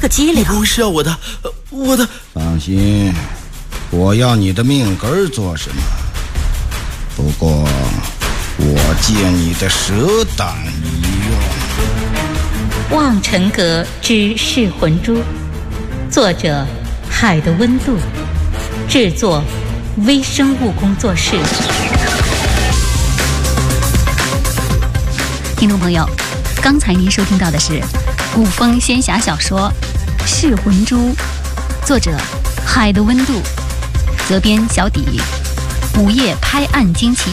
个机灵。 不是啊，我的。 放心，我要你的命根儿做什么？不过我借你的蛇胆一 《 用。 望尘阁之噬魂珠》，作者海的温度，制作微生物工作室。 听众朋友，刚才您收听到的是古风仙侠小说《噬魂珠》，作者海的温度，责编小底，午夜拍案惊奇